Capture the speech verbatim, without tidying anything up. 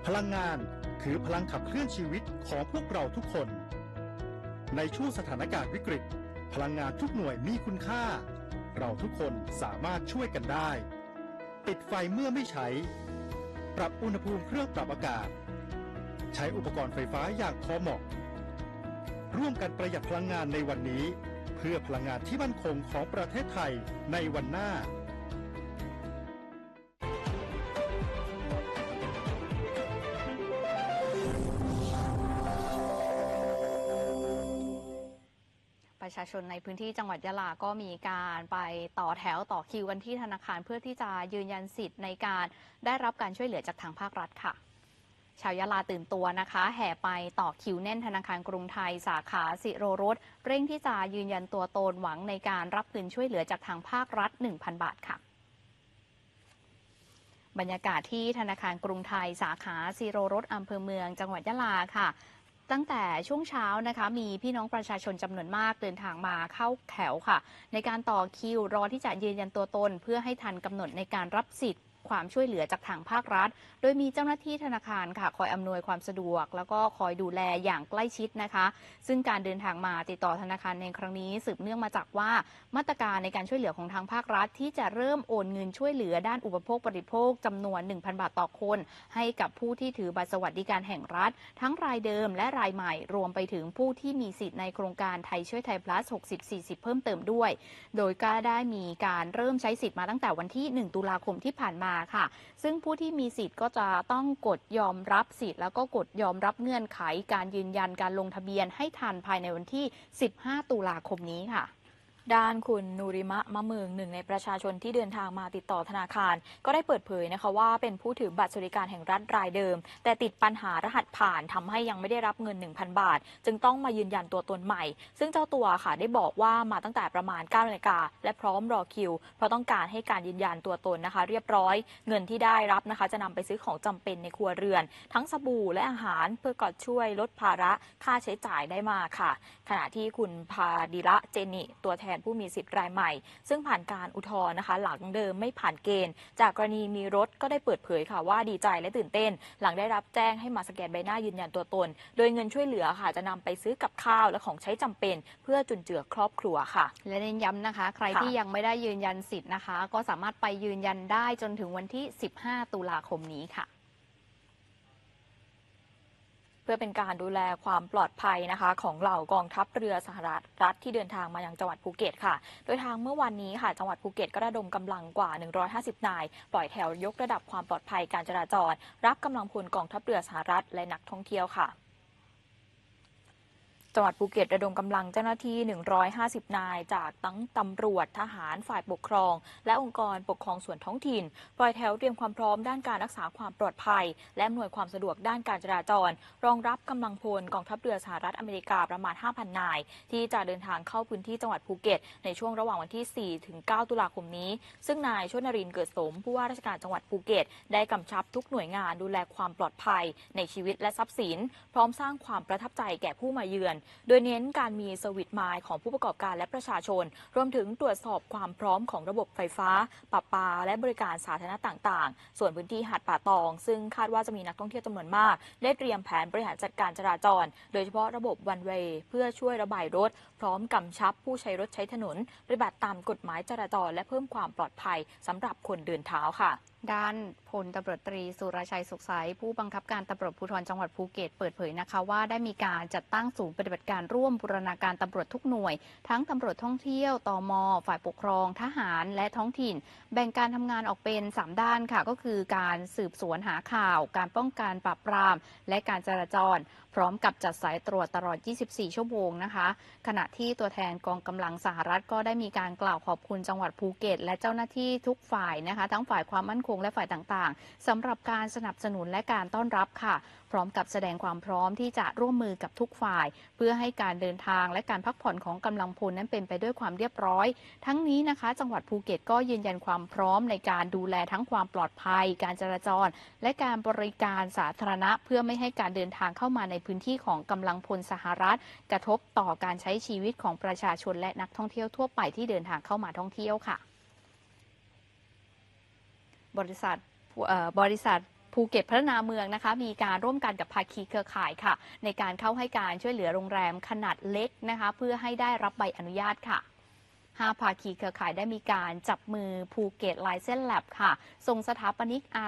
พลังงานคือพลังขับเคลื่อนชีวิตของพวกเราทุกคนในช่วงสถานการณ์วิกฤตพลังงานทุกหน่วยมีคุณค่าเราทุกคนสามารถช่วยกันได้ปิดไฟเมื่อไม่ใช้ปรับอุณหภูมิเครื่องปรับอากาศใช้อุปกรณ์ไฟฟ้าอย่างพอเหมาะร่วมกันประหยัดพลังงานในวันนี้เพื่อพลังงานที่มั่นคงของประเทศไทยในวันหน้าประชาชนในพื้นที่จังหวัดยะลาก็มีการไปต่อแถวต่อคิวกันที่ธนาคารเพื่อที่จะยืนยันสิทธิ์ในการได้รับการช่วยเหลือจากทางภาครัฐค่ะชาวยะลาตื่นตัวนะคะแห่ไปต่อคิวแน่นธนาคารกรุงไทยสาขาสิโรรสเร่งที่จะยืนยันตัวตนหวังในการรับเงินช่วยเหลือจากทางภาครัฐ หนึ่งพัน บาทค่ะบรรยากาศที่ธนาคารกรุงไทยสาขาสิโรรสอำเภอเมืองจังหวัดยะลาค่ะตั้งแต่ช่วงเช้านะคะมีพี่น้องประชาชนจำนวนมากเดินทางมาเข้าแถวค่ะในการต่อคิวรอที่จะยืนยันตัวตนเพื่อให้ทันกำหนดในการรับสิทธิ์ความช่วยเหลือจากทางภาครัฐโดยมีเจ้าหน้าที่ธนาคารค่ะคอยอำนวยความสะดวกแล้วก็คอยดูแลอย่างใกล้ชิดนะคะซึ่งการเดินทางมาติดต่อธนาคารในครั้งนี้สืบเนื่องมาจากว่ามาตรการในการช่วยเหลือของทางภาครัฐที่จะเริ่มโอนเงินช่วยเหลือด้านอุปโภคบริโภคจำนวน หนึ่งพัน บาทต่อคนให้กับผู้ที่ถือบัตรสวัสดิการแห่งรัฐทั้งรายเดิมและรายใหม่รวมไปถึงผู้ที่มีสิทธิ์ในโครงการไทยช่วยไทย plus หกสิบ สี่สิบ เพิ่มเติมด้วยโดยก็ได้มีการเริ่มใช้สิทธิ์มาตั้งแต่วันที่หนึ่งตุลาคมที่ผ่านมาค่ะซึ่งผู้ที่มีสิทธิ์ก็จะต้องกดยอมรับสิทธิ์แล้วก็กดยอมรับเงื่อนไขการยืนยันการลงทะเบียนให้ทันภายในวันที่สิบห้าตุลาคมนี้ค่ะด้านคุณนูริมะมะเมืองหนึ่งในประชาชนที่เดินทางมาติดต่อธนาคารก็ได้เปิดเผยนะคะว่าเป็นผู้ถือบัตรสวัสดิการแห่งรัฐรายเดิมแต่ติดปัญหารหัสผ่านทำให้ยังไม่ได้รับเงิน หนึ่งพัน บาทจึงต้องมายืนยันตัวตนใหม่ซึ่งเจ้าตัวค่ะได้บอกว่ามาตั้งแต่ประมาณ เก้านาฬิกาและพร้อมรอคิวเพราะต้องการให้การยืนยันตัวตนนะคะเรียบร้อยเงินที่ได้รับนะคะจะนำไปซื้อของจำเป็นในครัวเรือนทั้งสบู่และอาหารเพื่อก่อช่วยลดภาระค่าใช้จ่ายได้มาค่ะขณะที่คุณพาดิระเจนิตัวแทนผู้มีสิทธิ์รายใหม่ซึ่งผ่านการอุทธรณ์นะคะหลังเดิมไม่ผ่านเกณฑ์จากกรณีมีรถก็ได้เปิดเผยค่ะว่าดีใจและตื่นเต้นหลังได้รับแจ้งให้มาสแกนใบหน้ายืนยันตัวตนโดยเงินช่วยเหลือค่ะจะนำไปซื้อกับข้าวและของใช้จำเป็นเพื่อจุนเจือครอบครัวค่ะและเน้นย้ำนะคะใครที่ยังไม่ได้ยืนยันสิทธิ์นะคะก็สามารถไปยืนยันได้จนถึงวันที่สิบห้าตุลาคมนี้ค่ะเพื่อเป็นการดูแลความปลอดภัยนะคะของเหล่ากองทัพเรือสหรัฐที่เดินทางมายังจังหวัดภูเก็ตค่ะโดยทางเมื่อวันนี้ค่ะจังหวัดภูเก็ตก็ระดมกำลังกว่าหนึ่งร้อยห้าสิบนายปล่อยแถวยกระดับความปลอดภัยการจราจรรับกำลังพลกองทัพเรือสหรัฐและนักท่องเที่ยวค่ะจังหวัดภูเก็ตระดมกำลังเจ้าหน้าที่หนึ่งร้อยห้าสิบนายจากทั้งตำรวจทหารฝ่ายปกครองและองค์กรปกครองส่วนท้องถิ่นปล่อยแถวเตรียมความพร้อมด้านการรักษาความปลอดภัยและอำนวยความสะดวกด้านการจราจรรองรับกำลังพลกองทัพเรือสหรัฐอเมริกาประมาณ ห้าพัน นายที่จะเดินทางเข้าพื้นที่จังหวัดภูเก็ตในช่วงระหว่างวันที่ สี่ถึงเก้า ตุลาคมนี้ซึ่งนายชนรินทร์เกิดสมผู้ว่าราชการจังหวัดภูเก็ตได้กำชับทุกหน่วยงานดูแลความปลอดภัยในชีวิตและทรัพย์สินพร้อมสร้างความประทับใจแก่ผู้มาเยือนโดยเน้นการมีเซอร์วิสมายของผู้ประกอบการและประชาชนรวมถึงตรวจสอบความพร้อมของระบบไฟฟ้าประปาและบริการสาธารณะต่างๆส่วนพื้นที่หาดป่าตองซึ่งคาดว่าจะมีนักท่องเที่ยวจำนวนมากได้เตรียมแผนบริหารจัดการจราจรโดยเฉพาะระบบวันเวย์เพื่อช่วยระบายรถพร้อมกำชับผู้ใช้รถใช้ถนนปฏิบัติตามกฎหมายจราจรและเพิ่มความปลอดภัยสำหรับคนเดินเท้าค่ะด้านพลตำรวจตรีสุรชัยสุขใสผู้บังคับการตำรวจภูธรจังหวัดภูเก็ตเปิดเผยนะคะว่าได้มีการจัดตั้งศูนย์ปฏิบัติการร่วมบูรณาการตำรวจทุกหน่วยทั้งตำรวจท่องเที่ยวตม.ฝ่ายปกครองทหารและท้องถิ่นแบ่งการทำงานออกเป็นสามด้านค่ะก็คือการสืบสวนหาข่าวการป้องกันปราบปรามและการจราจรพร้อมกับจัดสายตรวจตลอดยี่สิบสี่ชั่วโมงนะคะขณะที่ตัวแทนกองกำลังสหรัฐก็ได้มีการกล่าวขอบคุณจังหวัดภูเก็ตและเจ้าหน้าที่ทุกฝ่ายนะคะทั้งฝ่ายความมั่นคงและฝ่ายต่างๆสำหรับการสนับสนุนและการต้อนรับค่ะพร้อมกับแสดงความพร้อมที่จะร่วมมือกับทุกฝ่ายเพื่อให้การเดินทางและการพักผ่อนของกำลังพลนั้นเป็นไปด้วยความเรียบร้อยทั้งนี้นะคะจังหวัดภูเก็ตก็ยืนยันความพร้อมในการดูแลทั้งความปลอดภัยการจราจรและการบริการสาธารณะเพื่อไม่ให้การเดินทางเข้ามาในพื้นที่ของกำลังพลสหรัฐกระทบต่อการใช้ชีวิตของประชาชนและนักท่องเที่ยวทั่วไปที่เดินทางเข้ามาท่องเที่ยวค่ะบริษัทบริษัทภูเก็ตพัฒนาเมืองนะคะมีการร่วมกันกับภาคีเครือข่ายค่ะในการเข้าให้การช่วยเหลือโรงแรมขนาดเล็กนะคะเพื่อให้ได้รับใบอนุญาตค่ะห้าภาคีเครือข่ายได้มีการจับมือภูเก็ตไลเซนส์แลบค่ะส่งสถาปนิกอา